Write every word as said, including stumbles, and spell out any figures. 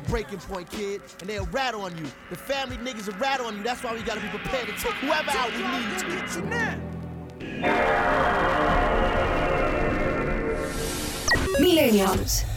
breaking point, kid, and they'll rat on you. The family niggas will rat on you. That's why we gotta be prepared to take whoever out we need to. Get you now. Millennials.